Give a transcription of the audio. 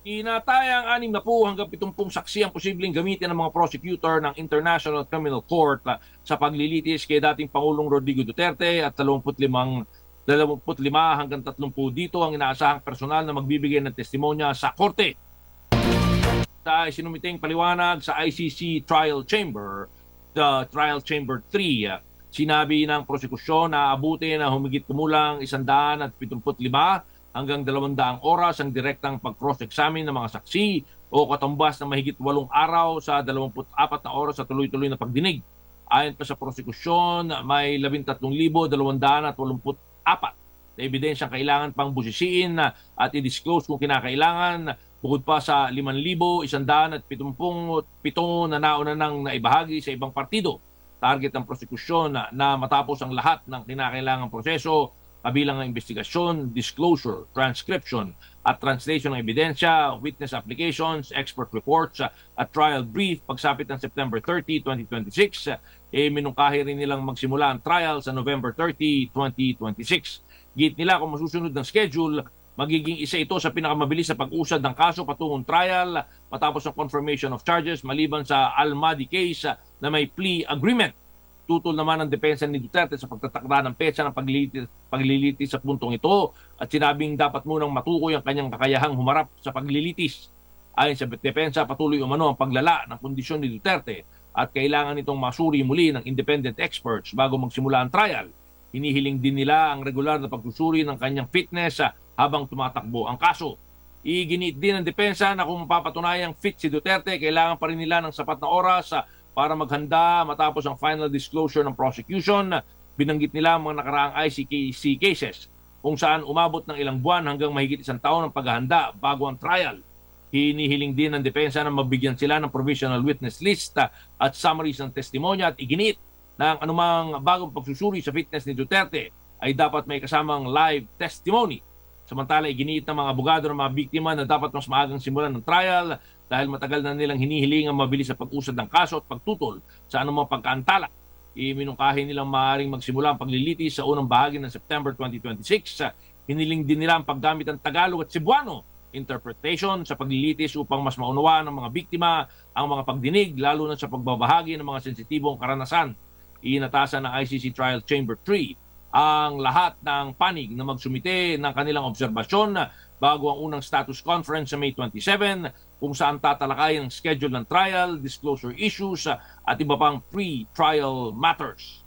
Tinatayang 60 hanggang 70 saksi ang posibleng gamitin ng mga prosecutor ng International Criminal Court sa paglilitis kay dating Pangulong Rodrigo Duterte at 25 hanggang 30 dito ang inaasahang personal na magbibigay ng testimonya sa korte. Sa isinumiting paliwanag sa ICC Trial Chamber, the Trial Chamber 3, sinabi ng prosekusyon na abutin na humigit kumulang 175 hanggang 200 oras ang direktang pag-cross-examine ng mga saksi o katumbas na mahigit 8 araw sa 24 na oras sa tuloy-tuloy na pagdinig. Ayon pa sa prosekusyon, may 13,284 na ebidensyang kailangan pang busisiin at i-disclose kung kinakailangan, bukod pa sa 5,177 na nauna nang naibahagi sa ibang partido. Target ng prosekusyon na matapos ang lahat ng kinakailangang proseso, kabilang ang investigasyon, disclosure, transcription at translation ng ebidensya, witness applications, expert reports at trial brief pagsapit ng September 30, 2026. Minungkahi rin nilang magsimula ang trial sa November 30, 2026. Git nila kung masusunod ng schedule, magiging isa ito sa pinakamabilis sa pag-usad ng kaso patungong trial matapos ang confirmation of charges maliban sa Al-Madi case na may plea agreement. Tutol naman ang depensa ni Duterte sa pagtatakda ng petsa ng paglilitis sa puntong ito at sinabing dapat munang matukoy ang kanyang kakayahang humarap sa paglilitis. Ayon sa depensa, patuloy umano ang paglala ng kondisyon ni Duterte at kailangan itong masuri muli ng independent experts bago magsimula ang trial. Hinihiling din nila ang regular na pagsusuri ng kanyang fitness habang tumatakbo ang kaso. Iginit din ng depensa na kung mapapatunayang fit si Duterte, kailangan pa rin nila ng sapat na oras para maghanda matapos ang final disclosure ng prosecution. Binanggit nila ang mga nakaraang ICC cases kung saan umabot ng ilang buwan hanggang mahigit 1 taon ang paghahanda bago ang trial. Hinihiling din ng depensa na mabigyan sila ng provisional witness list at summaries ng testimonya at iginit na ang anumang bagong pagsusuri sa fitness ni Duterte ay dapat may kasamang live testimony. Samantala, iginiit ng mga abogado ng mga biktima na dapat mas maagang simulan ng trial dahil matagal na nilang hinihiling ang mabilis sa pag-usad ng kaso at pagtutol sa anumang pagkaantala. Iminungkahi nilang maaaring magsimula ang paglilitis sa unang bahagi ng September 2026. Hiniling din nila ang paggamit ng Tagalog at Cebuano interpretation sa paglilitis upang mas maunawaan ng mga biktima ang mga pagdinig, lalo na sa pagbabahagi ng mga sensitibong karanasan. Inatasan ng ICC Trial Chamber 3 ang lahat ng panig na magsumite ng kanilang obserbasyon bago ang unang status conference sa May 27 kung saan tatalakayin ang schedule ng trial, disclosure issues at iba pang pre-trial matters.